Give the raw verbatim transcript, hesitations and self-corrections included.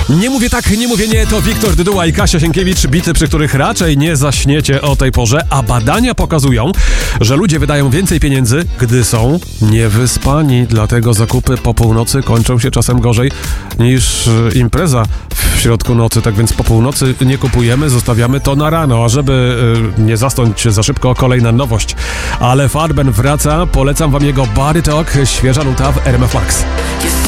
Nie mówię tak, nie mówię nie, to Wiktor Dyduła i Kasia Sienkiewicz, bity, przy których raczej nie zaśniecie o tej porze, a badania pokazują, że ludzie wydają więcej pieniędzy, gdy są niewyspani, dlatego zakupy po północy kończą się czasem gorzej niż impreza w środku nocy, tak więc po północy nie kupujemy, zostawiamy to na rano, a żeby y, nie zasnąć za szybko, kolejna nowość. Ale Farben wraca, polecam wam jego Body Talk, świeża nuta w R M F Max.